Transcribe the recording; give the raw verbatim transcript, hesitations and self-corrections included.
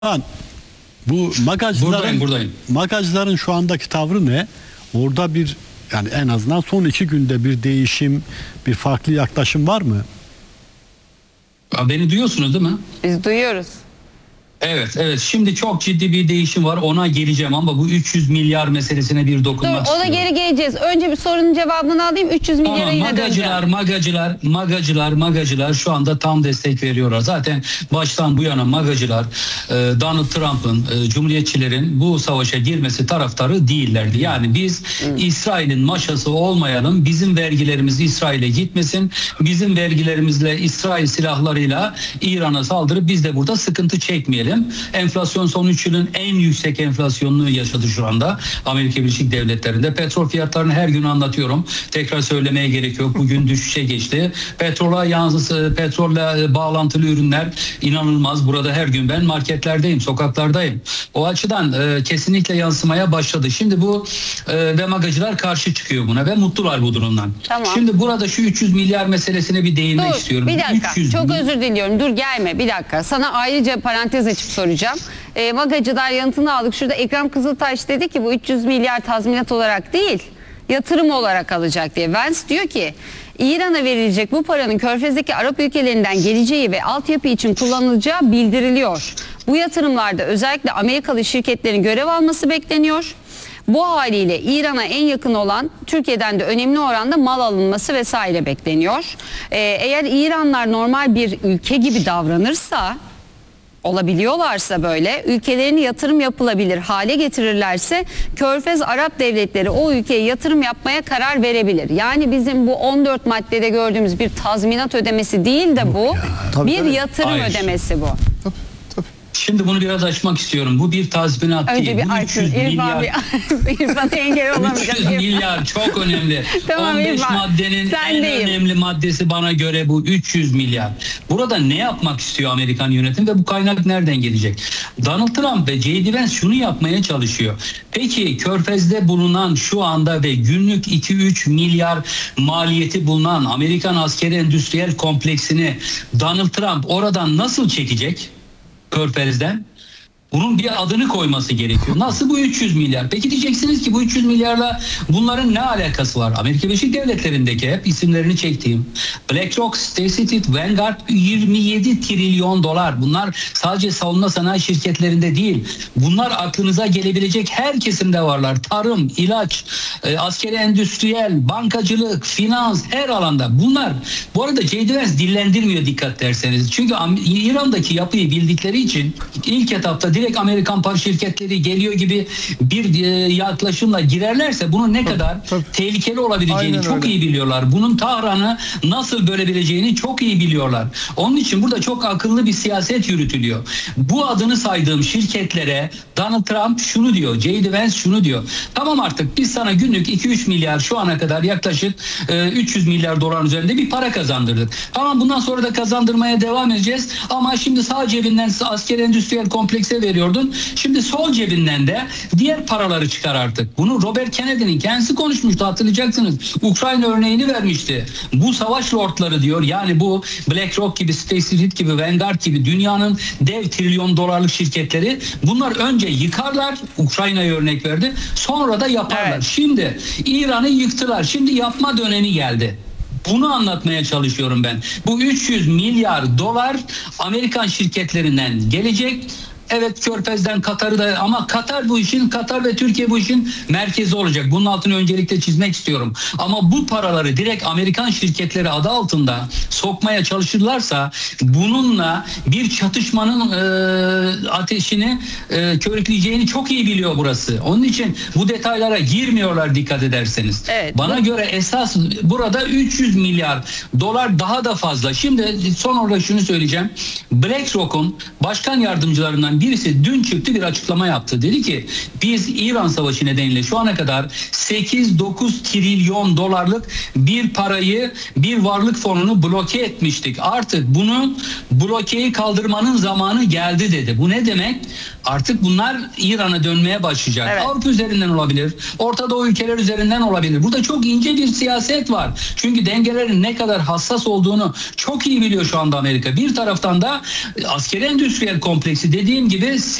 Lan, bu magazların, Buradayım, buradayım. magazların şu andaki tavrı ne? Orada bir, yani en azından son iki günde bir değişim, bir farklı yaklaşım var mı? Ya beni duyuyorsunuz değil mi? Biz duyuyoruz. Evet, evet. Şimdi çok ciddi bir değişim var. Ona geleceğim ama bu üç yüz milyar meselesine bir Dur dokunmak ona istiyorum. geri geleceğiz. Önce bir sorunun cevabını alayım. üç yüz milyara Tamam, yine magacılar, döneceğim. magacılar, magacılar, magacılar şu anda tam destek veriyorlar. Zaten baştan bu yana magacılar e, Donald Trump'ın, e, Cumhuriyetçilerin bu savaşa girmesi taraftarı değillerdi. Yani biz hmm. İsrail'in maşası olmayalım, bizim vergilerimiz İsrail'e gitmesin, bizim vergilerimizle İsrail silahlarıyla İran'a saldırıp biz de burada sıkıntı çekmeyelim. Enflasyon son üç yılın en yüksek enflasyonunu yaşadı şu anda Amerika Birleşik Devletleri'nde. Petrol fiyatlarını her gün anlatıyorum. Tekrar söylemeye gerek yok. Bugün düşüşe geçti. Petrola yansısı, petrolle bağlantılı ürünler inanılmaz. Burada her gün ben marketlerdeyim, sokaklardayım. O açıdan e, kesinlikle yansımaya başladı. Şimdi bu e, ve magacılar karşı çıkıyor buna ve mutlular bu durumdan. Tamam. Şimdi burada şu üç yüz milyar meselesine bir değinmek Dur, istiyorum. bir dakika. üç yüz Çok bin... özür diliyorum. Dur gelme bir dakika. Sana ayrıca parantez açıp soracağım. E, magacılar yanıtını aldık. Şurada Ekrem Kızıltaş dedi ki bu üç yüz milyar tazminat olarak değil, yatırım olarak alacak diye. Vance diyor ki İran'a verilecek bu paranın Körfez'deki Arap ülkelerinden geleceği ve altyapı için kullanılacağı bildiriliyor. Bu yatırımlarda özellikle Amerikalı şirketlerin görev alması bekleniyor. Bu haliyle İran'a en yakın olan Türkiye'den de önemli oranda mal alınması vesaire bekleniyor. Ee, eğer İranlar normal bir ülke gibi davranırsa, olabiliyorlarsa böyle, ülkelerine yatırım yapılabilir hale getirirlerse Körfez Arap devletleri o ülkeye yatırım yapmaya karar verebilir. Yani bizim bu on dört maddede gördüğümüz bir tazminat ödemesi değil de bu Tabii, bir tabii. yatırım Hayır. ödemesi bu. Tabii, tabii. Şimdi bunu biraz açmak istiyorum. Bu bir tazminat Önce değil. bir Bu açsın. üç yüz İrfan milyar. bir İrfan'a engel olamayacak. üç yüz milyar çok önemli. Tamam, on beş İrfan, maddenin sendeyim. en önemli maddesi bana göre bu üç yüz milyar. Burada ne yapmak istiyor Amerikan yönetimi ve bu kaynak nereden gelecek? Donald Trump ve J D Vance şunu yapmaya çalışıyor. Peki Körfez'de bulunan şu anda ve günlük iki üç milyar maliyeti bulunan Amerikan askeri endüstriyel kompleksini Donald Trump oradan nasıl çekecek? Körfez'den? Bunun bir adını koyması gerekiyor. Nasıl bu üç yüz milyar? Peki diyeceksiniz ki bu üç yüz milyarla bunların ne alakası var? Amerika Birleşik Devletleri'ndeki hep isimlerini çektiğim BlackRock, State Street, Vanguard yirmi yedi trilyon dolar. Bunlar sadece savunma sanayi şirketlerinde değil. Bunlar aklınıza gelebilecek her kesimde varlar. Tarım, ilaç, e, askeri endüstriyel, bankacılık, finans, her alanda. Bunlar bu arada J D Vance dillendirmiyor dikkat derseniz. Çünkü İran'daki yapıyı bildikleri için ilk etapta direkt Amerikan par şirketleri geliyor gibi bir e, yaklaşımla girerlerse bunun ne kadar tabii. tehlikeli olabileceğini Aynen çok öyle. iyi biliyorlar. Bunun Tahran'ı nasıl bölebileceğini çok iyi biliyorlar. Onun için burada çok akıllı bir siyaset yürütülüyor. Bu adını saydığım şirketlere Donald Trump şunu diyor, J D Vance şunu diyor. Tamam artık biz sana günlük iki üç milyar şu ana kadar yaklaşık e, üç yüz milyar dolar üzerinde bir para kazandırdık. Tamam bundan sonra da kazandırmaya devam edeceğiz ama şimdi sağ cebinden askeri endüstriyel komplekse veriyordun. Şimdi sol cebinden de diğer paraları çıkar artık. Bunu Robert Kennedy'nin kendisi konuşmuştu, hatırlayacaksınız. Ukrayna örneğini vermişti. Bu savaş lordları diyor, yani bu BlackRock gibi, State Street gibi, Vanguard gibi dünyanın dev trilyon dolarlık şirketleri, bunlar önce yıkarlar, Ukrayna'ya örnek verdi, sonra da yaparlar. Evet. Şimdi İran'ı yıktılar. Şimdi yapma dönemi geldi. Bunu anlatmaya çalışıyorum ben. Bu üç yüz milyar dolar Amerikan şirketlerinden gelecek. Evet Körfez'den Katar'ı da, ama Katar bu işin, Katar ve Türkiye bu işin merkezi olacak. Bunun altını öncelikle çizmek istiyorum. Ama bu paraları direkt Amerikan şirketleri adı altında sokmaya çalışırlarsa bununla bir çatışmanın e, ateşini e, körükleyeceğini çok iyi biliyor burası. Onun için bu detaylara girmiyorlar dikkat ederseniz. Evet, Bana bu... göre esas burada üç yüz milyar dolar daha da fazla. Şimdi son olarak şunu söyleyeceğim. BlackRock'un başkan yardımcılarından birisi dün çıktı, bir açıklama yaptı. Dedi ki biz İran Savaşı nedeniyle şu ana kadar sekiz dokuz trilyon dolarlık bir parayı, bir varlık fonunu bloke etmiştik. Artık bunun blokeyi kaldırmanın zamanı geldi dedi. Bu ne demek? Artık bunlar İran'a dönmeye başlayacak. Evet. Avrupa üzerinden olabilir. Orta Doğu ülkeler üzerinden olabilir. Burada çok ince bir siyaset var. Çünkü dengelerin ne kadar hassas olduğunu çok iyi biliyor şu anda Amerika. Bir taraftan da askeri endüstriyel kompleksi dediğim gibi